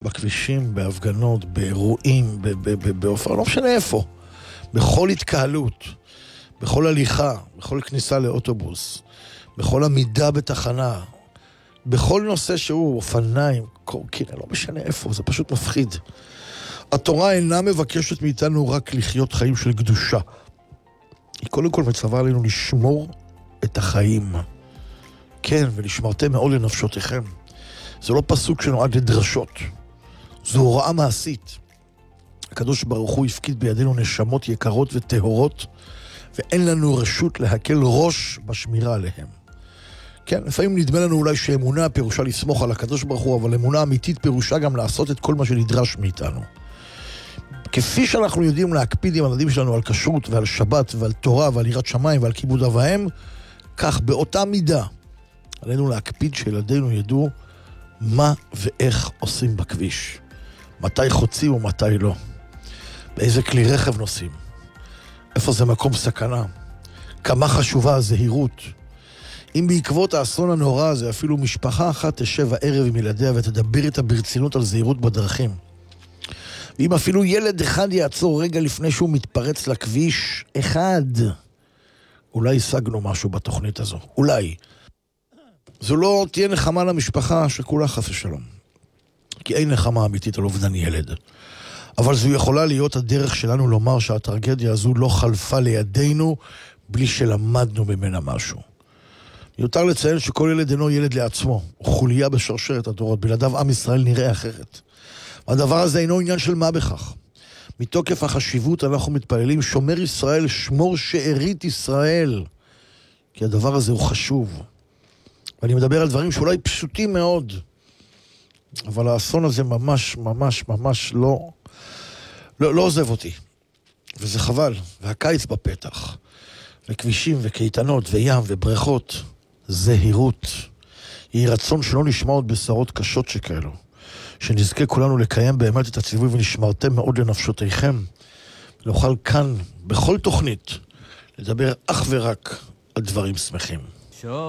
בכבישים, בהפגנות, באירועים, באופן, לא משנה איפה. בכל התקהלות, בכל הליכה, בכל כניסה לאוטובוס, בכל עמידה בתחנה, בכל נושא שהוא אופניים, קורקינט, לא משנה איפה, זה פשוט מפחיד. התורה אינה מבקשת מאיתנו רק לחיות חיים של קדושה. היא קודם כל מצווה עלינו לשמור את החיים. כן, ולשמרתם מאוד לנפשותיכם. זה לא פסוק שנועד לדרשות. זו הוראה מעשית. הקדוש ברוך הוא הפקיד בידינו נשמות יקרות וטהורות, ואין לנו רשות להקל ראש בשמירה עליהם. כן, לפעמים נדמה לנו אולי שאמונה פירושה לסמוך על הקדוש ברוך הוא, אבל אמונה אמיתית פירושה גם לעשות את כל מה שנדרש מאיתנו. כפי שאנחנו יודעים להקפיד עם הילדים שלנו על כשרות ועל שבת ועל תורה ועל יראת שמיים ועל כיבוד אב ואם, כך באותה מידה עלינו להקפיד שילדינו ידעו מה ואיך עושים בכביש. מתי חוצים ומתי לא. באיזה כלי רכב נוסעים. איפה זה מקום סכנה. כמה חשובה הזהירות. אם בעקבות האסון הנורא הזה אפילו משפחה אחת תשב הערב עם ילדיה ותדבר איתה ברצינות על זהירות בדרכים. ואם אפילו ילד אחד יעצור רגע לפני שהוא מתפרץ לכביש, אחד, אולי השגנו משהו בתוכנית הזו. אולי. זו לא תהיה נחמה למשפחה שכולה חס ושלום. כי אין נחמה אמיתית על אובדן ילד. אבל זו יכולה להיות הדרך שלנו לומר שהטרגדיה הזו לא חלפה לידינו בלי שלמדנו ממנה משהו. מיותר לציין שכל ילד אינו ילד לעצמו, הוא חוליה בשרשרת הדורות, בלעדיו עם ישראל נראה אחרת. והדבר הזה אינו עניין של מה בכך. מתוקף החשיבות אנחנו מתפללים, שומר ישראל, שמור שארית ישראל. כי הדבר הזה הוא חשוב. ואני מדבר על דברים שאולי פשוטים מאוד, אבל האסון הזה ממש ממש ממש לא עוזב אותי. וזה חבל. והקיץ בפתח. וכבישים וקייטנות וים ובריכות. זהירות. יהי רצון שלא נשמע עוד בשרות קשות שכאלו. שנזכה כולנו לקיים באמת את הציווי ונשמרתם מאוד לנפשותיכם. נוכל כאן, בכל תוכנית, לדבר אך ורק על דברים שמחים.